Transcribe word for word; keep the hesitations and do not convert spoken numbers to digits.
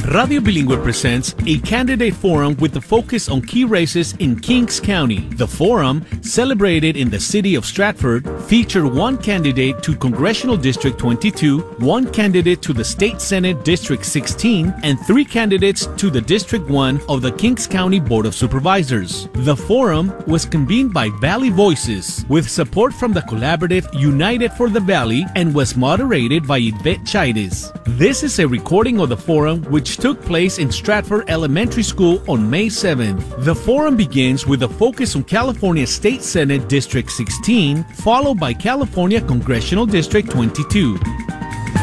Radio Bilingüe presents a candidate forum with the focus on key races in Kings County. The forum, celebrated in the city of Stratford, featured one candidate to Congressional District twenty-two, one candidate to the State Senate District sixteen, and three candidates to the District one of the Kings County Board of Supervisors. The forum was convened by Valley Voices, with support from the collaborative United for the Valley, and was moderated by Yvette Chaides. This is a recording of the forum which took place in Stratford Elementary School on May seventh. The forum begins with a focus on California State Senate District sixteen, followed by California Congressional District twenty-two.